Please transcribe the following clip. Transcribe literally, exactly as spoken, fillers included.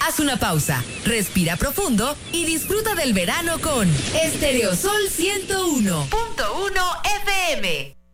Haz una pausa, respira profundo y disfruta del verano con Estereosol ciento uno punto uno F M.